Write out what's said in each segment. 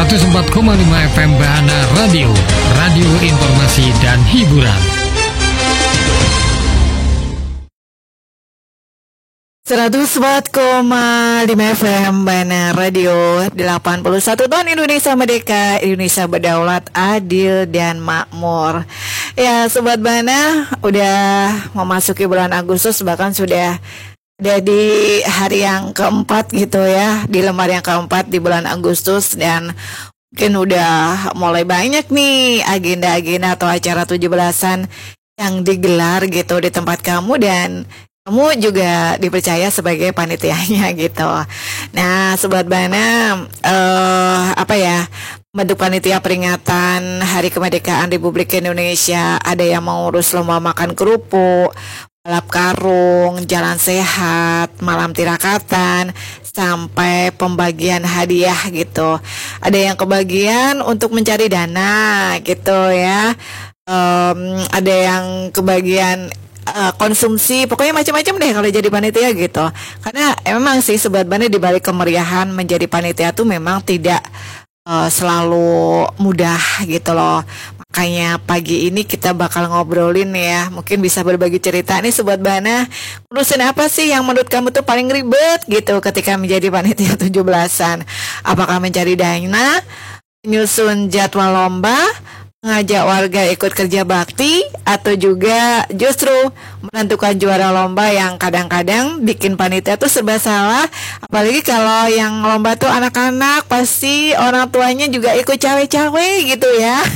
104,5 FM Bahana Radio, radio informasi dan hiburan. 104,5 FM Bahana Radio, 81 tahun Indonesia Merdeka, Indonesia berdaulat, adil dan makmur. Ya Sobat Bahana, udah memasuki bulan Agustus, bahkan sudah ada di hari yang keempat gitu ya, di lembar yang keempat di bulan Agustus. Dan mungkin udah mulai banyak nih agenda-agenda atau acara 17-an yang digelar gitu di tempat kamu, dan kamu juga dipercaya sebagai panitianya gitu. Nah, Sobat Bahana, bentuk panitia peringatan Hari Kemerdekaan Republik Indonesia, ada yang mengurus lomba makan kerupuk, balap karung, jalan sehat, malam tirakatan, sampai pembagian hadiah gitu. Ada yang kebagian untuk mencari dana gitu ya. Ada yang kebagian konsumsi, pokoknya macam-macam deh kalau jadi panitia gitu. Karena emang sih Sobat Bahana, di balik kemeriahan menjadi panitia tuh memang tidak selalu mudah gitu loh. Makanya pagi ini kita bakal ngobrolin ya, mungkin bisa berbagi cerita nih Sobat Bahana, urusan apa sih yang menurut kamu tuh paling ribet gitu ketika menjadi panitia 17-an. Apakah mencari dana, menyusun jadwal lomba, mengajak warga ikut kerja bakti, atau juga justru menentukan juara lomba yang kadang-kadang bikin panitia tuh serba salah. Apalagi kalau yang lomba tuh anak-anak, pasti orang tuanya juga ikut cawe-cawe gitu ya.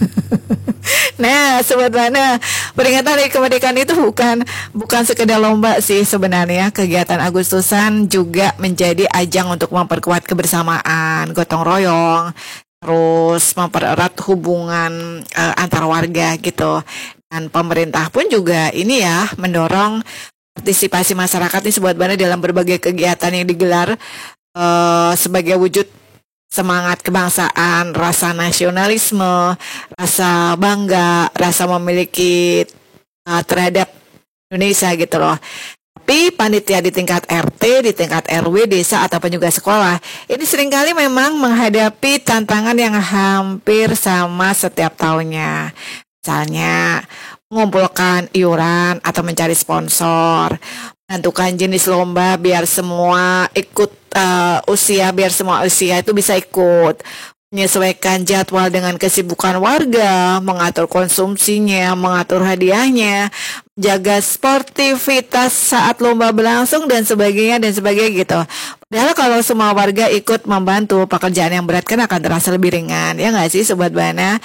Nah, Sobat Bahana, peringatan Hari Kemerdekaan itu bukan sekedar lomba sih sebenarnya. Kegiatan Agustusan juga menjadi ajang untuk memperkuat kebersamaan, gotong royong, terus mempererat hubungan antar warga gitu. Dan pemerintah pun juga ini ya, mendorong partisipasi masyarakat nih Sobat Bahana dalam berbagai kegiatan yang digelar sebagai wujud semangat kebangsaan, rasa nasionalisme, rasa bangga, rasa memiliki terhadap Indonesia gitu loh. Tapi panitia di tingkat RT, di tingkat RW, desa, ataupun juga sekolah, ini seringkali memang menghadapi tantangan yang hampir sama setiap tahunnya. Misalnya, mengumpulkan iuran atau mencari sponsor, menentukan jenis lomba biar semua ikut biar semua usia itu bisa ikut, menyesuaikan jadwal dengan kesibukan warga, mengatur konsumsinya, mengatur hadiahnya, jaga sportivitas saat lomba berlangsung, dan sebagainya gitu. Padahal kalau semua warga ikut membantu, pekerjaan yang berat kan akan terasa lebih ringan, ya nggak sih Sobat Bahana?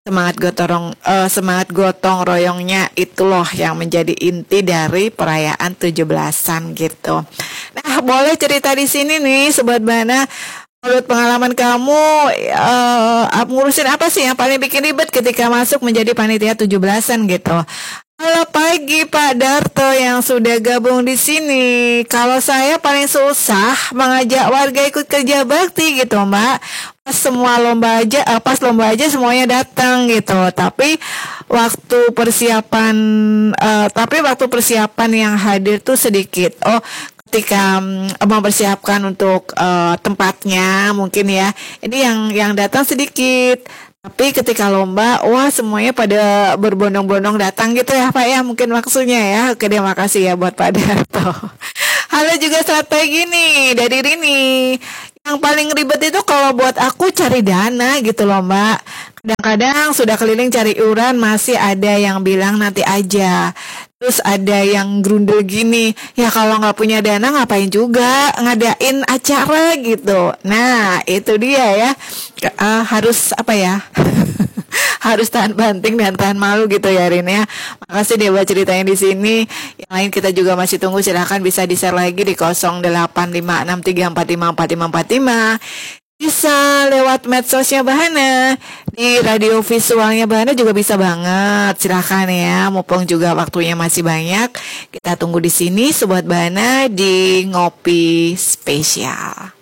Semangat gotong royongnya itu loh yang menjadi inti dari perayaan 17-an gitu. Nah, boleh cerita di sini nih Sobat Bahana, menurut pengalaman kamu, ngurusin apa sih yang paling bikin ribet ketika masuk menjadi panitia 17-an gitu? Halo pagi Pak Darto yang sudah gabung di sini. Kalau saya paling susah mengajak warga ikut kerja bakti gitu Mbak. Pas lomba aja semuanya datang gitu. Tapi waktu persiapan yang hadir tuh sedikit. Ketika mempersiapkan untuk tempatnya mungkin ya, ini yang datang sedikit. Tapi ketika lomba, wah semuanya pada berbondong-bondong datang gitu ya Pak ya, mungkin maksudnya ya. Oke deh, makasih ya buat Pak Darto. Halo juga selamat pagi nih dari Rini. Yang paling ribet itu kalau buat aku cari dana gitu loh Mbak. Kadang-kadang sudah keliling cari iuran, masih ada yang bilang nanti aja. Terus ada yang grundel gini, ya kalau nggak punya dana ngapain juga ngadain acara gitu. Nah itu dia ya, harus harus tahan banting dan tahan malu gitu ya Rin ya. Makasih deh buat ceritanya di sini. Yang lain kita juga masih tunggu, silahkan bisa di-share lagi di 085634545545. Bisa lewat medsosnya Bahana, di radio visualnya Bahana juga bisa banget. Silahkan ya, mumpung juga waktunya masih banyak. Kita tunggu di sini Sobat Bahana di Ngopi Spesial.